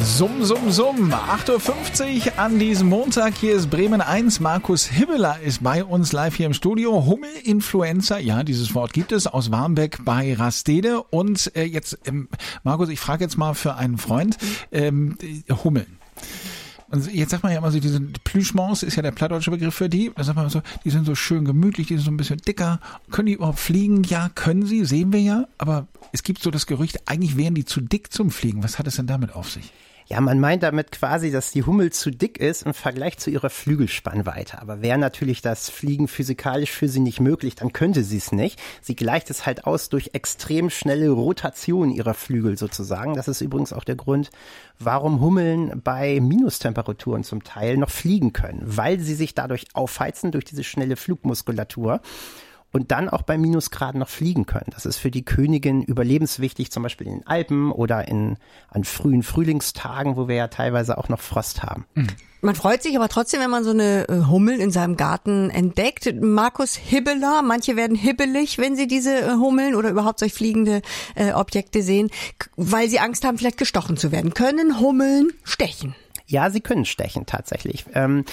Summ, summ, summ. 8.50 Uhr an diesem Montag. Hier ist Bremen 1. Markus Hibbeler ist bei uns live hier im Studio. Hummelinfluencer, ja, dieses Wort gibt es, aus Warmbeck bei Rastede. Und jetzt, Markus, ich frage jetzt mal für einen Freund, Hummeln. Und jetzt sagt man ja immer so, diese Plüschmons ist ja der plattdeutsche Begriff für die. Da sagt man so, die sind so schön gemütlich, die sind so ein bisschen dicker. Können die überhaupt fliegen? Ja, können sie, sehen wir ja. Aber es gibt so das Gerücht, eigentlich wären die zu dick zum Fliegen. Was hat es denn damit auf sich? Ja, man meint damit quasi, dass die Hummel zu dick ist im Vergleich zu ihrer Flügelspannweite. Aber wäre natürlich das Fliegen physikalisch für sie nicht möglich, dann könnte sie es nicht. Sie gleicht es halt aus durch extrem schnelle Rotation ihrer Flügel sozusagen. Das ist übrigens auch der Grund, warum Hummeln bei Minustemperaturen zum Teil noch fliegen können, weil sie sich dadurch aufheizen durch diese schnelle Flugmuskulatur. Und dann auch bei Minusgraden noch fliegen können. Das ist für die Königin überlebenswichtig, zum Beispiel in den Alpen oder an frühen Frühlingstagen, wo wir ja teilweise auch noch Frost haben. Man freut sich aber trotzdem, wenn man so eine Hummel in seinem Garten entdeckt. Markus Hibbeler, manche werden hibbelig, wenn sie diese Hummeln oder überhaupt solch fliegende Objekte sehen, weil sie Angst haben, vielleicht gestochen zu werden. Können Hummeln stechen? Ja, sie können stechen tatsächlich.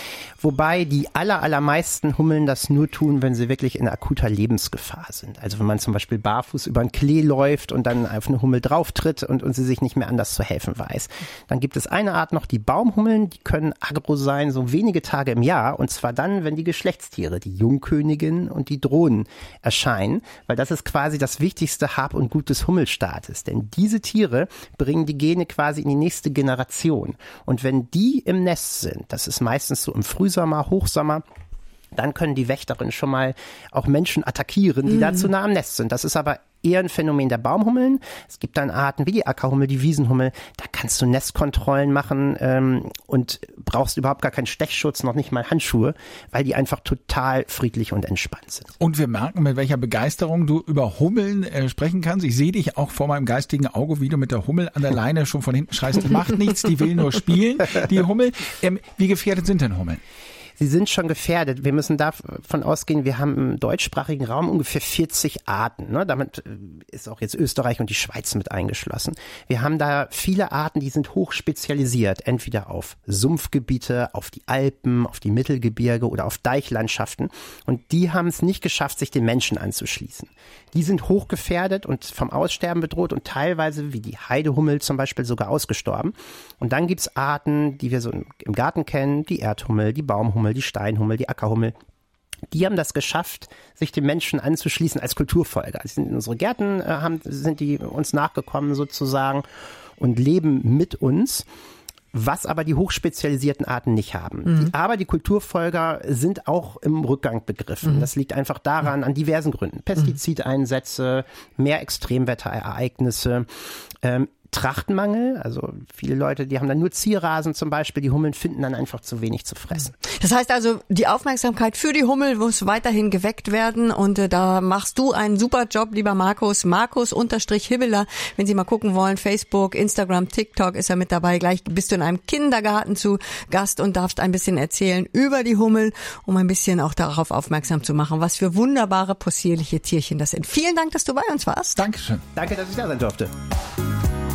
Wobei die allermeisten Hummeln das nur tun, wenn sie wirklich in akuter Lebensgefahr sind. Also wenn man zum Beispiel barfuß über einen Klee läuft und dann auf eine Hummel drauftritt und sie sich nicht mehr anders zu helfen weiß. Dann gibt es eine Art noch, die Baumhummeln, die können aggro sein, so wenige Tage im Jahr. Und zwar dann, wenn die Geschlechtstiere, die Jungkönigin und die Drohnen erscheinen. Weil das ist quasi das wichtigste Hab und Gut des Hummelstaates. Denn diese Tiere bringen die Gene quasi in die nächste Generation. Und wenn die im Nest sind, das ist meistens so im Frühsommer, Hochsommer, dann können die Wächterinnen schon mal auch Menschen attackieren, die da zu nah am Nest sind. Das ist aber eher ein Phänomen der Baumhummeln. Es gibt dann Arten wie die Ackerhummel, die Wiesenhummel. Da kannst du Nestkontrollen machen und brauchst überhaupt gar keinen Stechschutz, noch nicht mal Handschuhe, weil die einfach total friedlich und entspannt sind. Und wir merken, mit welcher Begeisterung du über Hummeln sprechen kannst. Ich sehe dich auch vor meinem geistigen Auge, wie du mit der Hummel an der Leine schon von hinten schreist, die macht nichts, die will nur spielen, die Hummel. Wie gefährdet sind denn Hummeln? Sie sind schon gefährdet. Wir müssen davon ausgehen, wir haben im deutschsprachigen Raum ungefähr 40 Arten. Ne? Damit ist auch jetzt Österreich und die Schweiz mit eingeschlossen. Wir haben da viele Arten, die sind hoch spezialisiert, entweder auf Sumpfgebiete, auf die Alpen, auf die Mittelgebirge oder auf Deichlandschaften. Und die haben es nicht geschafft, sich den Menschen anzuschließen. Die sind hochgefährdet und vom Aussterben bedroht und teilweise, wie die Heidehummel zum Beispiel, sogar ausgestorben. Und dann gibt's Arten, die wir so im Garten kennen, die Erdhummel, die Baumhummel, die Steinhummel, die Ackerhummel. Die haben das geschafft, sich den Menschen anzuschließen als Kulturfolger. Also in unsere Gärten sind die uns nachgekommen sozusagen und leben mit uns. Was aber die hochspezialisierten Arten nicht haben. Aber die Kulturfolger sind auch im Rückgang begriffen. Das liegt einfach daran, an diversen Gründen. Pestizideinsätze, mehr Extremwetterereignisse, Trachtenmangel, also viele Leute, die haben dann nur Zierrasen zum Beispiel, die Hummeln finden dann einfach zu wenig zu fressen. Das heißt also, die Aufmerksamkeit für die Hummel muss weiterhin geweckt werden und da machst du einen super Job, lieber Markus. Markus_Hibbeler, wenn Sie mal gucken wollen, Facebook, Instagram, TikTok ist er mit dabei. Gleich bist du in einem Kindergarten zu Gast und darfst ein bisschen erzählen über die Hummel, um ein bisschen auch darauf aufmerksam zu machen, was für wunderbare possierliche Tierchen das sind. Vielen Dank, dass du bei uns warst. Dankeschön. Danke, dass ich da sein durfte.